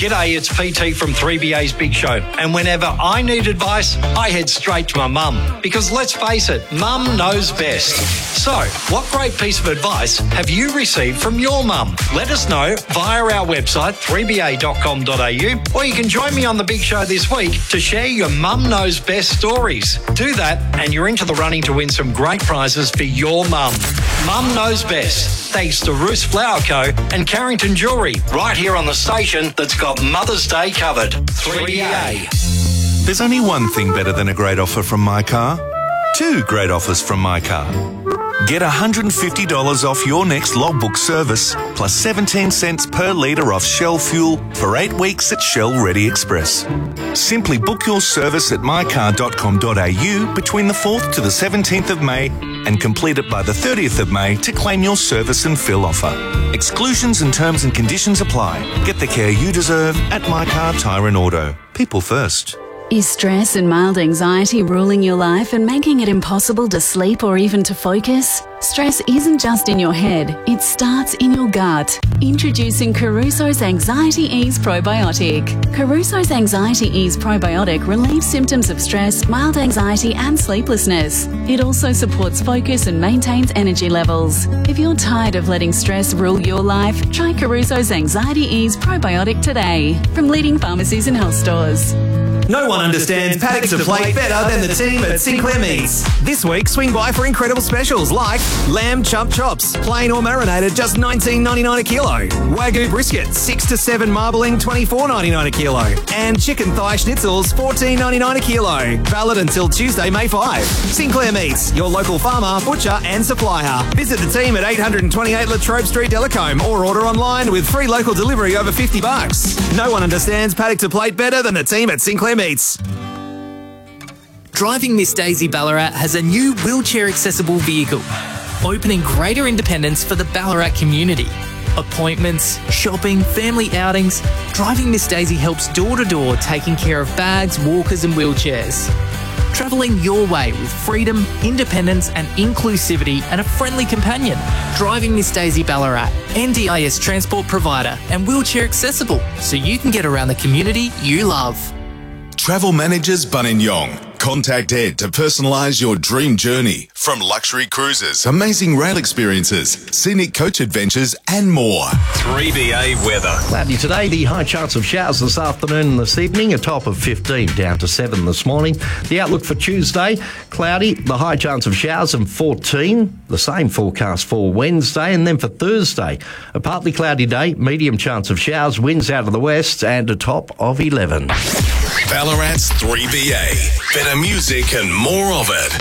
G'day, it's PT from 3BA's Big Show. And whenever I need advice, I head straight to my mum. Because let's face it, mum knows best. So, what great piece of advice have you received from your mum? Let us know via our website, 3ba.com.au, or you can join me on the Big Show this week to share your mum knows best stories. Do that and you're into the running to win some great prizes for your mum. Mum knows best. Thanks to Roos Flower Co. and Carrington Jewellery, right here on the station that's got Mother's Day covered. 3BA. There's only one thing better than a great offer from My Car. Two great offers from My Car. Get $150 off your next logbook service, plus 17 cents per litre off Shell fuel for 8 weeks at Shell Ready Express. Simply book your service at mycar.com.au between the 4th to the 17th of May and complete it by the 30th of May to claim your service and fill offer. Exclusions and terms and conditions apply. Get the care you deserve at My Car Tyre and Auto. People first. Is stress and mild anxiety ruling your life and making it impossible to sleep or even to focus? Stress isn't just in your head, it starts in your gut. Introducing Caruso's Anxiety Ease Probiotic. Caruso's Anxiety Ease Probiotic relieves symptoms of stress, mild anxiety and sleeplessness. It also supports focus and maintains energy levels. If you're tired of letting stress rule your life, try Caruso's Anxiety Ease Probiotic today from leading pharmacies and health stores. No one understands paddock to plate better than the team at Sinclair Meats. This week, swing by for incredible specials like lamb chump chops, plain or marinated, just $19.99 a kilo. Wagyu brisket, 6 to 7 marbling, $24.99 a kilo. And chicken thigh schnitzels, $14.99 a kilo. Valid until Tuesday, May 5. Sinclair Meats, your local farmer, butcher and supplier. Visit the team at 828 Latrobe Street, Delacombe, or order online with free local delivery over $50. No one understands paddock to plate better than the team at Sinclair Meats. Driving Miss Daisy Ballarat has a new wheelchair-accessible vehicle, opening greater independence for the Ballarat community. Appointments, shopping, family outings, Driving Miss Daisy helps door-to-door, taking care of bags, walkers and wheelchairs. Travelling your way with freedom, independence and inclusivity and a friendly companion. Driving Miss Daisy Ballarat, NDIS transport provider and wheelchair accessible so you can get around the community you love. Travel Managers Buninyong. Contact Ed to personalise your dream journey. From luxury cruises, amazing rail experiences, scenic coach adventures and more. 3BA weather. Cloudy today, the high chance of showers this afternoon and this evening, a top of 15 down to 7 this morning. The outlook for Tuesday, cloudy, the high chance of showers and 14. The same forecast for Wednesday, and then for Thursday, a partly cloudy day, medium chance of showers, winds out of the west and a top of 11. Ballarat's 3BA. Better music and more of it.